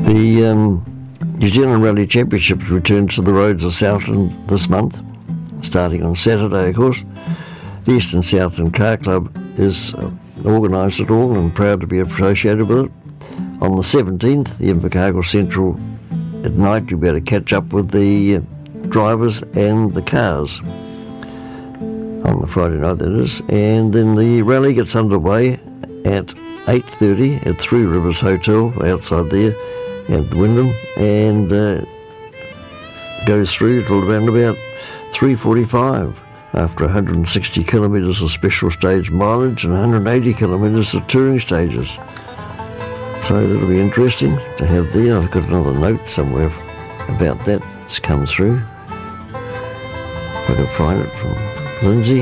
The New Zealand Rally Championships returns to the roads of Southland this month, starting on Saturday, of course. The Eastern Southland Car Club is organised it all and proud to be associated with it. On the 17th, the Invercargill Central at night, you'll be able to catch up with the drivers and the cars on the Friday night, that is. And then the rally gets underway at 8:30 at Three Rivers Hotel outside there at Wyndham, and goes through till around about 3:45 after 160 kilometres of special stage mileage and 180 kilometres of touring stages. So that'll be interesting to have there. I've got another note somewhere about that. It's come through. If I can find it from Lindsay.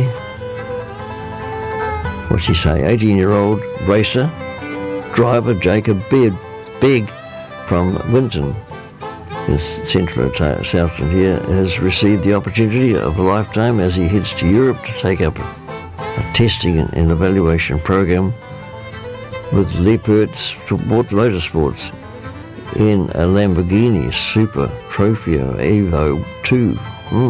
What's he say? 18-year-old racer, driver Jacob Begg from Winton in central Southland here has received the opportunity of a lifetime as he heads to Europe to take up a testing and evaluation program with Lippert Motorsports in a Lamborghini Super Trofeo Evo 2.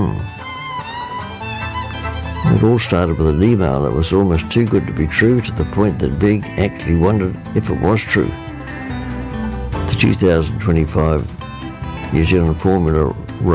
It all started with an email that was almost too good to be true, to the point that Big actually wondered if it was true. The 2025 New Zealand Formula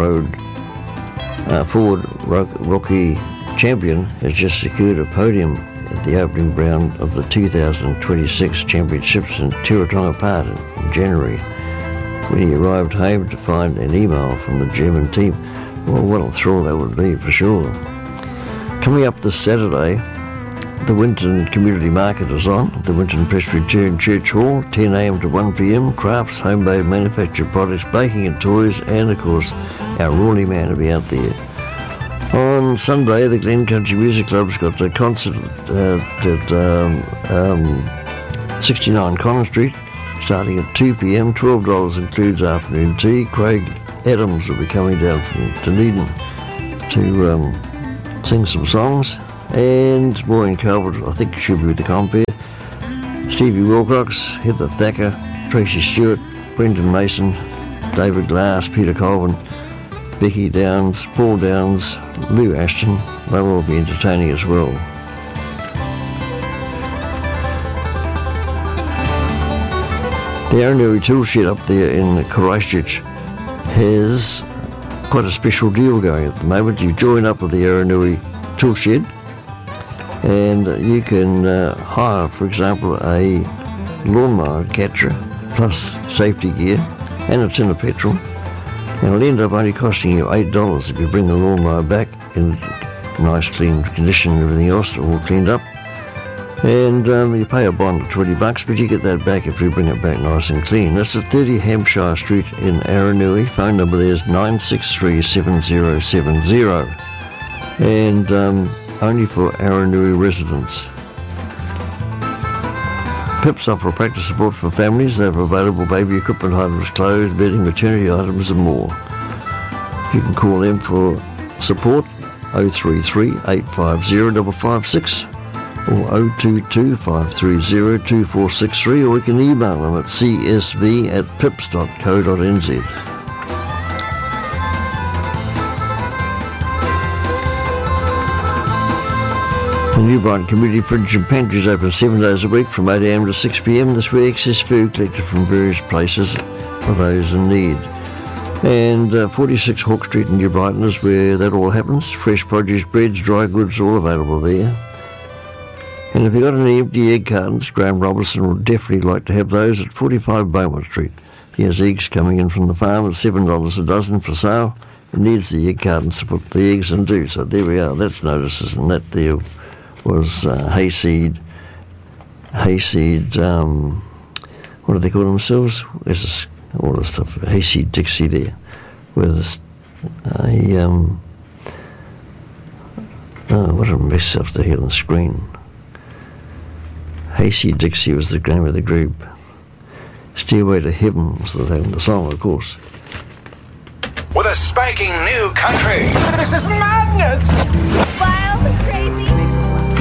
Ford Rookie Champion has just secured a podium at the opening round of the 2026 Championships in Tirotonga Park in January, when he arrived home to find an email from the German team. Well, what a thrill that would be, for sure. Coming up this Saturday, the Winton Community Market is on, the Winton Presbyterian Church Hall, 10 a.m. to 1 p.m, crafts, home-made manufactured products, baking and toys, and of course, our Rawley man will be out there. On Sunday, the Glen Country Music Club's got a concert at 69 Connor Street, starting at 2 p.m, $12 includes afternoon tea. Craig Adams will be coming down from Dunedin to sing some songs, and Maureen Calvert, I think, should be with the compere. Stevie Wilcox, Heather Thacker, Tracy Stewart, Brendan Mason, David Glass, Peter Colvin, Becky Downs, Paul Downs, Lou Ashton. They'll all be entertaining as well. The Aranui Tool Shed up there in Christchurch has quite a special deal going at the moment. You join up with the Aranui Tool Shed and you can hire, for example, a lawnmower catcher plus safety gear and a tin of petrol, and it'll end up only costing you $8 if you bring the lawnmower back in nice clean condition and everything else, all cleaned up. And you pay a bond of $20, but you get that back if you bring it back nice and clean. That's at 30 Hampshire Street in Aranui. Phone number there is 963-7070. And only for Aranui residents. Pips offer practice support for families. They have available baby equipment items, clothes, bedding, maternity items and more. You can call them for support 033 850 556 or 022 530 2463, or you can email them at csv@pips.co.nz. The New Brighton Community Fridge and Pantry is open 7 days a week from 8 a.m. to 6 p.m. This week, excess food collected from various places for those in need. And 46 Hawke Street in New Brighton is where that all happens. Fresh produce, breads, dry goods, all available there. And if you've got any empty egg cartons, Graham Robertson would definitely like to have those at 45 Beaumont Street. He has eggs coming in from the farm at $7 a dozen for sale and needs the egg cartons to put the eggs into. So there we are. That's notices, and that there was hayseed, what do they call themselves? There's all the stuff, hayseed Dixie there, with what a mess up there on the screen. Hayseed Dixie was the name of the group. Stairway to Heaven was the name of the song, of course. With a spanking new country. This is madness! Wild, crazy.